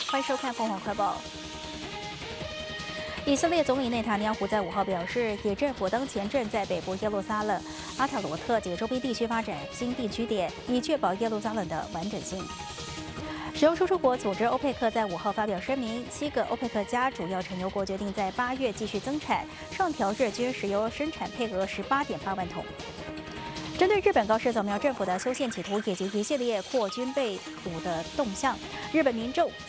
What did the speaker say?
欢迎收看《凤凰快报》。以色列总理内塔尼亚胡在5号表示，以政府当前正在北部耶路撒冷、阿塔罗特及周边地区发展新定居点，以确保耶路撒冷的完整性。石油输出国组织欧佩克在5号发表声明，7个欧佩克加主要产油国决定在8月继续增产，上调日均石油生产配额18.8万桶。针对日本高市早苗政府的修宪企图以及一系列扩军备武的动向，日本民众